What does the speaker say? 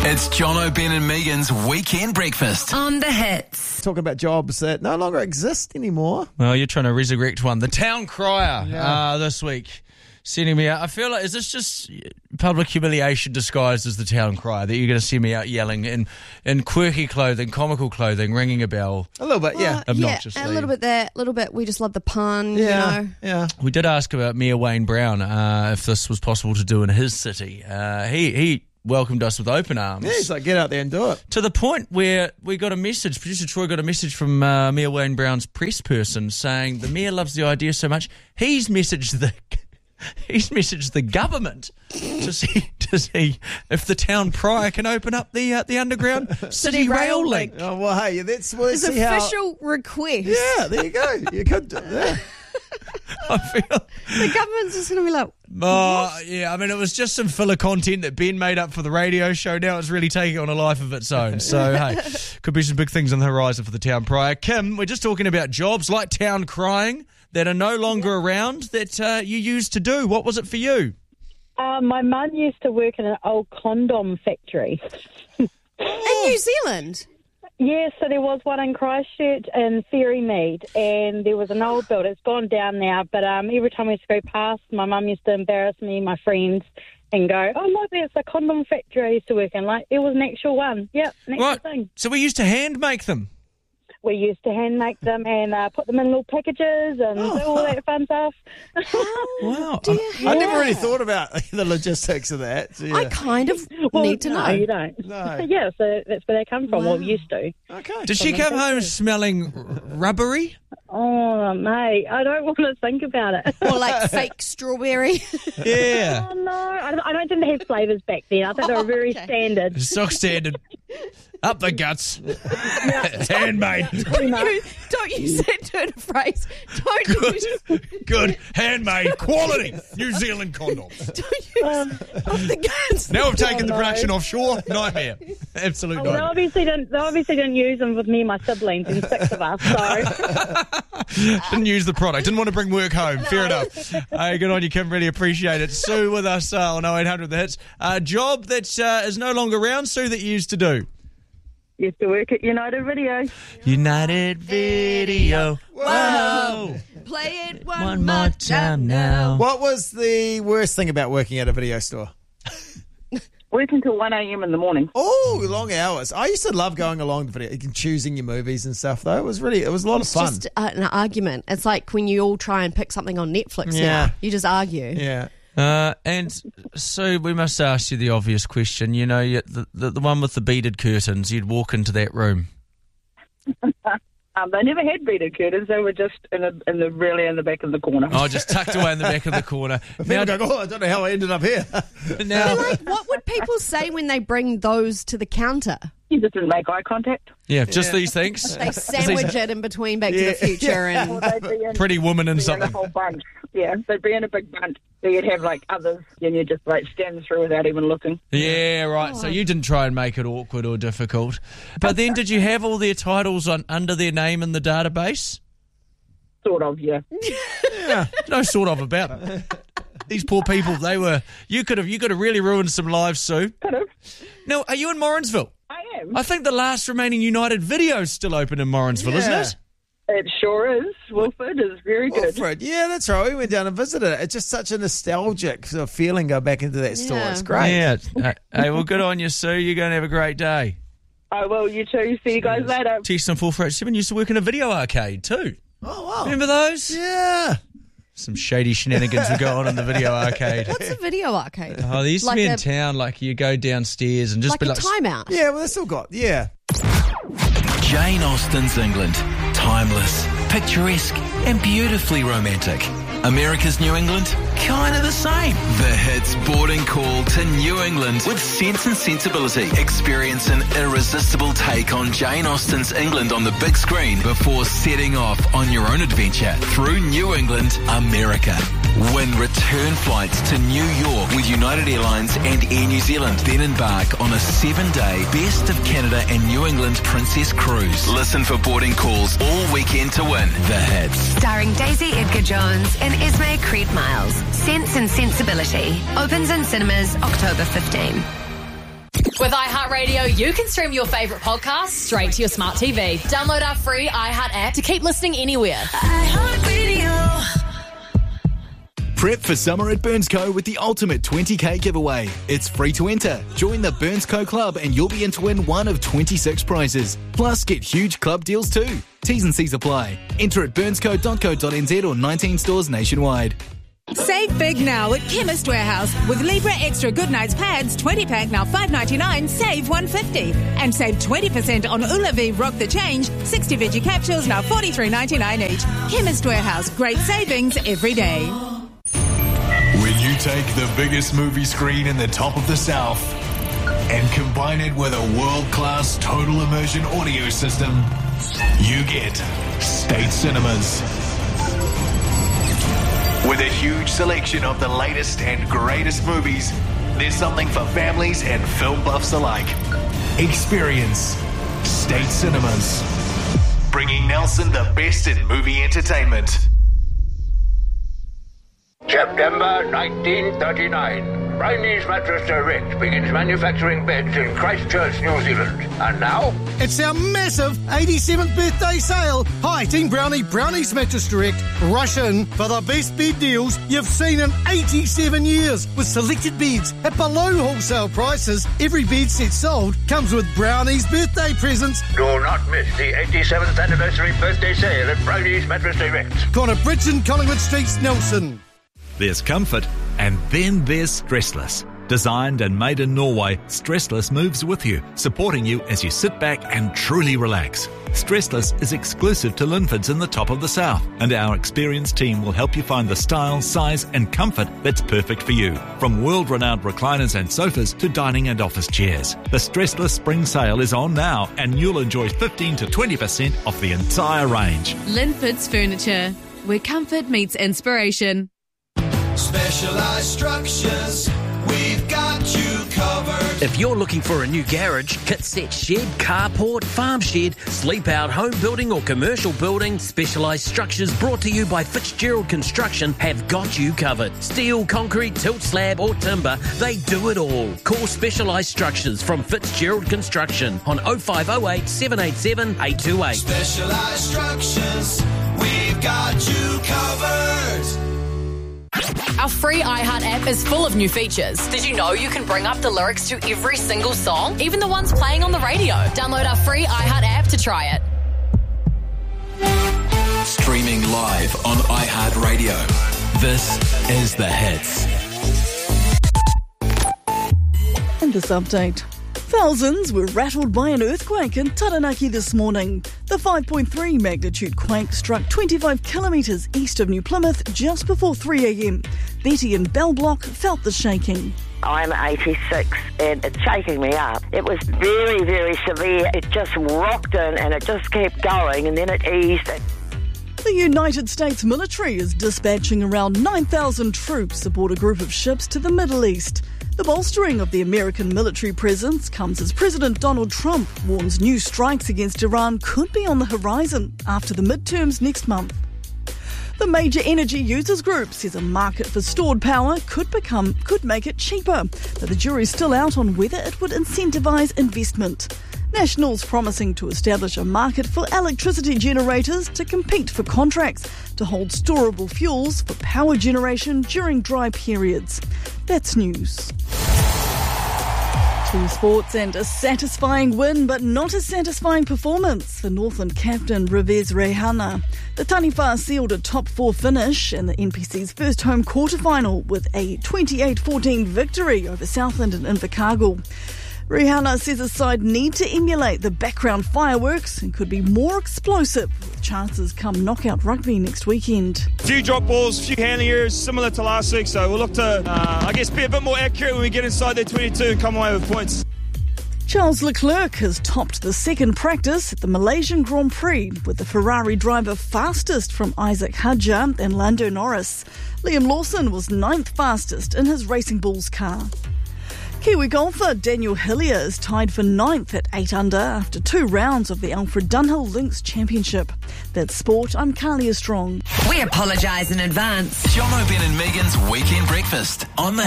It's Jono, Ben and Megan's Weekend Breakfast. On the Hits. Talking about jobs that no longer exist anymore. Well, you're trying to resurrect one. The Town Crier this week. Sending me out. I feel like, is this just public humiliation disguised as the Town Crier, that you're going to send me out yelling in quirky clothing, comical clothing, ringing a bell? A little bit, yeah. Obnoxiously. Yeah, a little bit that, a little bit we just love the pun, Yeah, you know. yeah. We did ask about Mayor Wayne Brown, if this was possible to do in his city. He welcomed us with open arms. Yeah, he's like, get out there and do it. To the point where we got a message, producer Troy got a message from Mayor Wayne Brown's press person saying the mayor loves the idea so much, he's messaged the government to see if the town crier can open up the underground city rail link. Oh, well, hey, let's It's see an how... official request. Yeah, there you go. You could do that. I feel... The government's just going to be like, Oh, yeah, I mean, it was just some filler content that Ben made up for the radio show. Now it's really taking on a life of its own. So, hey, could be some big things on the horizon for the town crier. Kim, we're just talking about jobs like town crying that are no longer around that you used to do. What was it for you? My mum used to work in an old condom factory. in New Zealand? Yeah, so there was one in Christchurch and Ferrymead, and there was an old building. It's gone down now, but every time we used to go past, my mum used to embarrass me, my friends, and go, oh, look, there's a condom factory I used to work in. Like, it was an actual one. Yep, an actual thing. So we used to hand make them? We used to hand make them and put them in little packages and do all that fun stuff. Wow. I never really thought about the logistics of that. So, yeah. I kind of need to know. No, you don't. No. Yeah, so that's where they come from, or used to. Okay. Did she come home smelling rubbery? Oh, mate, I don't want to think about it. Or like fake strawberry. Yeah. Oh, no, I don't think they had flavours back then. I think they were very standard. Stock standard. Up the guts. Handmade. Don't use that turn of phrase. Don't use Good. Handmade. Quality. New Zealand condoms. up the guts. Now we've taken the production offshore. Nightmare. Absolute Well, they nightmare. obviously didn't use them with me and my siblings and 6 of us, so... Didn't use the product. Didn't want to bring work home. Fair enough. Hey, good on you, Kim. Really appreciate it. Sue with us on 0800 The Hits. A job that is no longer around, Sue, that you used to do. Used to work at United Video. United Video. Whoa. Play it One more time now. What was the worst thing about working at a video store? Working till 1 a.m. in the morning. Oh, long hours. I used to love going along the video, choosing your movies and stuff, though. It was a lot of fun. It's just an argument. It's like when you all try and pick something on Netflix Yeah. now. You just argue. Yeah. And so we must ask you the obvious question. You know, the one with the beaded curtains, you'd walk into that room. They never had beaded curtains. They were just in the back of the corner. Oh, just tucked away in the back of the corner. People go, oh, I don't know how I ended up here. Now, Like, what would people say when they bring those to the counter? You just didn't make eye contact. yeah, just these things. They sandwich it in between Back to the Future and... Or they'd be in, Pretty woman and be in a something. whole bunch. Yeah, they'd be in a big bunch. So you'd have like others, and you'd just like stand through without even looking. Yeah, right. So you didn't try and make it awkward or difficult. But then did you have all their titles under their name in the database? Sort of, yeah. No sort of about it. These poor people, you could have really ruined some lives, Sue. Could have. Now, are you in Morrinsville? I am. I think the last remaining United Video is still open in Morrinsville, isn't it? It sure is. Wilford is very good. Wilfred, yeah, that's right. We went down and visited it. It's just such a nostalgic sort of feeling go back into that store. Yeah. It's great. Yeah. Hey, well, good on you, Sue. You're going to have a great day. Oh, well, you too. See you guys later. Teaston 447 used to work in a video arcade too. Oh, wow. Remember those? Yeah. Some shady shenanigans would go on in the video arcade. What's a video arcade? Oh, they used to Like be in a- town, like you go downstairs and just Like be a like... timeout? Yeah, well, they still got, Jane Austen's England. Timeless, picturesque, and beautifully romantic. America's New England? Kind of the same. The Hits boarding call to New England with Sense and Sensibility. Experience an irresistible take on Jane Austen's England on the big screen before setting off on your own adventure through New England, America. Win return flights to New York with United Airlines and Air New Zealand. Then embark on a 7-day Best of Canada and New England Princess Cruise. Listen for boarding calls all weekend to win. The Hits. Starring Daisy Edgar Jones and Esme Creed Miles. Sense and Sensibility. Opens in cinemas October 15. With iHeartRadio, you can stream your favourite podcasts straight to your smart TV. Download our free iHeart app to keep listening anywhere. iHeartRadio. Prep for summer at Burnsco with the ultimate 20k giveaway. It's free to enter. Join the Burnsco Club and you'll be in to win one of 26 prizes. Plus, get huge club deals too. T's and C's apply. Enter at burnsco.co.nz or 19 stores nationwide. Save big now at Chemist Warehouse with Libra Extra Goodnights pads, 20-pack now $5.99, save $1.50. And save 20% on Ulavi Rock the Change, 60 veggie capsules now $43.99 each. Chemist Warehouse, great savings every day. When you take the biggest movie screen in the top of the South and combine it with a world-class total immersion audio system, you get State Cinemas. With a huge selection of the latest and greatest movies, there's something for families and film buffs alike. Experience State Cinemas, bringing Nelson the best in movie entertainment. September 1939. Brimley's Mattress Direct begins manufacturing beds in Christchurch, New Zealand. And now, it's our massive 87th birthday sale. Hi, Team Brownie, Brownie's Mattress Direct. Rush in for the best bed deals you've seen in 87 years. With selected beds at below wholesale prices, every bed set sold comes with Brownie's birthday presents. Do not miss the 87th anniversary birthday sale at Brimley's Mattress Direct. Connor Bridge and Collingwood Streets, Nelson. There's comfort, and then there's Stressless. Designed and made in Norway, Stressless moves with you, supporting you as you sit back and truly relax. Stressless is exclusive to Linfords in the top of the South, and our experienced team will help you find the style, size and comfort that's perfect for you. From world-renowned recliners and sofas to dining and office chairs. The Stressless Spring Sale is on now, and you'll enjoy 15 to 20% off the entire range. Linfords Furniture, where comfort meets inspiration. Specialized Structures, we've got you covered. If you're looking for a new garage, kit set shed, carport, farm shed, sleep out, home building or commercial building, Specialized Structures brought to you by Fitzgerald Construction have got you covered. Steel, concrete, tilt slab or timber, they do it all. Call Specialized Structures from Fitzgerald Construction on 0508 787 828. Specialized Structures, we've got you covered. Our free iHeart app is full of new features. Did you know you can bring up the lyrics to every single song, even the ones playing on the radio? Download our free iHeart app to try it. Streaming live on iHeartRadio. This is The Hits. And this update. Thousands were rattled by an earthquake in Taranaki this morning. The 5.3 magnitude quake struck 25 kilometres east of New Plymouth just before 3 a.m. Betty in Bell Block felt the shaking. I'm 86 and it's shaking me up. It was very, very severe. It just rocked in and it just kept going and then it eased. The United States military is dispatching around 9,000 troops aboard a group of ships to the Middle East. The bolstering of the American military presence comes as President Donald Trump warns new strikes against Iran could be on the horizon after the midterms next month. The major energy users group says a market for stored power could make it cheaper, but the jury's still out on whether it would incentivise investment. Nationals promising to establish a market for electricity generators to compete for contracts to hold storable fuels for power generation during dry periods. That's news. To sports and a satisfying win, but not a satisfying performance for Northland captain Rivez Reihana. The Taniwha sealed a top four finish in the NPC's first home quarterfinal with a 28-14 victory over Southland and Invercargill. Reihana says his side need to emulate the background fireworks and could be more explosive with chances come knockout rugby next weekend. A few drop balls, a few handling errors similar to last week, so we'll look to, be a bit more accurate when we get inside their 22 and come away with points. Charles Leclerc has topped the second practice at the Malaysian Grand Prix with the Ferrari driver fastest from Isaac Hadjar and Lando Norris. Liam Lawson was 9th fastest in his Racing Bulls car. Kiwi golfer Daniel Hillier is tied for 9th at 8 under after 2 rounds of the Alfred Dunhill Links Championship. That's sport. I'm Carlia Strong. We apologise in advance. Jono, Ben and Megan's Weekend Breakfast on the